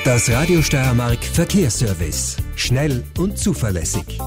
Das Radio Steiermark Verkehrsservice. Schnell und zuverlässig.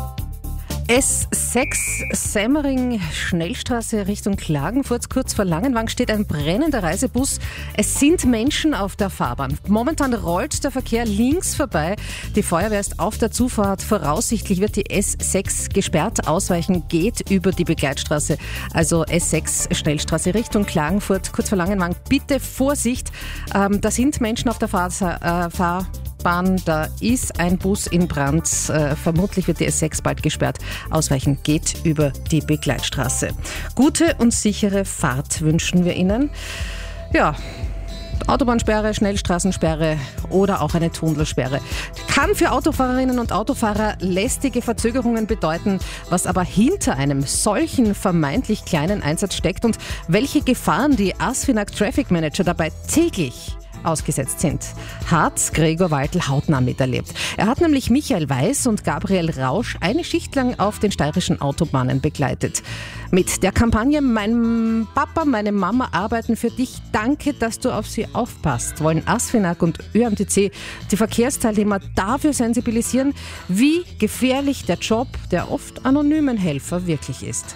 S6 Semmering Schnellstraße Richtung Klagenfurt. Kurz vor Langenwang steht ein brennender Reisebus. Es sind Menschen auf der Fahrbahn. Momentan rollt der Verkehr links vorbei. Die Feuerwehr ist auf der Zufahrt. Voraussichtlich wird die S6 gesperrt. Ausweichen geht über die Begleitstraße. Also S6 Schnellstraße Richtung Klagenfurt. Kurz vor Langenwang. Bitte Vorsicht. Da sind Menschen auf der Fahrbahn. Da ist ein Bus in Brand. Vermutlich wird die S6 bald gesperrt. Ausweichen geht über die Begleitstraße. Gute und sichere Fahrt wünschen wir Ihnen. Ja, Autobahnsperre, Schnellstraßensperre oder auch eine Tunnelsperre kann für Autofahrerinnen und Autofahrer lästige Verzögerungen bedeuten. Was aber hinter einem solchen vermeintlich kleinen Einsatz steckt und welche Gefahren die ASFINAG Traffic Manager dabei täglich ausgesetzt sind, hat Gregor Waldl hautnah miterlebt. Er hat nämlich Michael Weiß und Gabriel Rausch eine Schicht lang auf den steirischen Autobahnen begleitet. Mit der Kampagne Mein Papa, meine Mama arbeiten für dich. Danke, dass du auf sie aufpasst, wollen ASFINAG und ÖMTC die Verkehrsteilnehmer dafür sensibilisieren, wie gefährlich der Job der oft anonymen Helfer wirklich ist.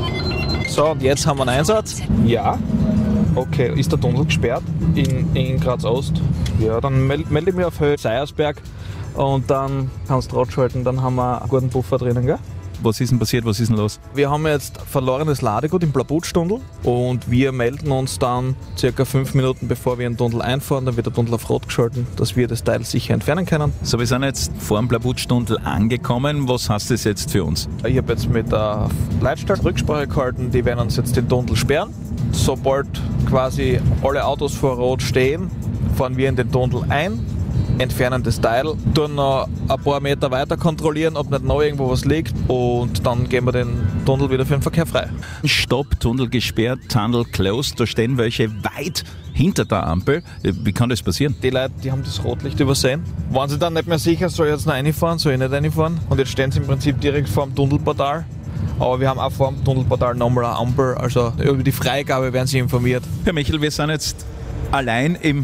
So, und jetzt haben wir einen Einsatz. Ja. Okay, ist der Tunnel gesperrt in Graz-Ost? Ja, dann melde ich mich auf Höhe Seiersberg und dann kannst du draufschalten, dann haben wir einen guten Puffer drinnen, gell? Was ist denn passiert? Was ist denn los? Wir haben jetzt verlorenes Ladegut im Blabutstunnel und wir melden uns dann circa 5 Minuten bevor wir in den Tunnel einfahren, dann wird der Tunnel auf Rot geschalten, dass wir das Teil sicher entfernen können. So, wir sind jetzt vor dem Blabutstunnel angekommen. Was heißt das jetzt für uns? Ich habe jetzt mit der Leitstelle Rücksprache gehalten, die werden uns jetzt den Tunnel sperren. Sobald quasi alle Autos vor Rot stehen, fahren wir in den Tunnel ein, entfernen das Teil, tun noch ein paar Meter weiter kontrollieren, ob nicht noch irgendwo was liegt und dann geben wir den Tunnel wieder für den Verkehr frei. Stopp, Tunnel gesperrt, Tunnel closed, da stehen welche weit hinter der Ampel. Wie kann das passieren? Die Leute, die haben das Rotlicht übersehen. Waren sie dann nicht mehr sicher, soll ich jetzt noch reinfahren, soll ich nicht reinfahren? Und jetzt stehen sie im Prinzip direkt vor dem Tunnelportal. Aber wir haben auch vor dem Tunnelportal nochmal eine Ampel, also über die Freigabe werden sie informiert. Herr Michel, wir sind jetzt allein im